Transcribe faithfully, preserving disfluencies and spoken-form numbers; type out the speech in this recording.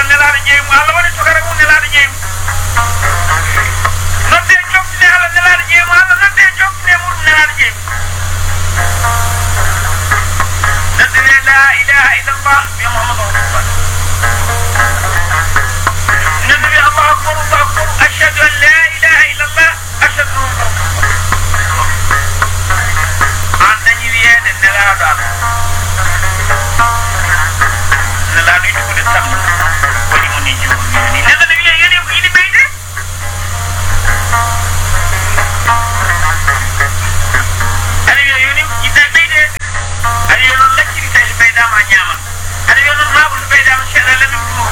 nelaɗo jeeymu Allah waɗi togara mum nelaɗo jeeymu nodde joftine Allah nelaɗo jeeymu Allah nodde joftine muɗum nelaɗo jeeymu nodde wi la ilaha illallah wiya Muhammadu rasulullah nodde wi allahu akbar allahu akbar ashhadu an la ilaha illallah ashhadu anna rasulullah an dañi wiyede nelaɗo Allah nelaɗo yiɗude samma woni moni joni neɗɗo ne wiya yoni yiɗi ɓeyde aɗa wiya yoni yiɗɗa ɓeyde aɗa wiya noon lacciri tawi so ɓeydama ñaman aɗa wiya noon haɓu so ɓeydama seeɗa lemmi ɗum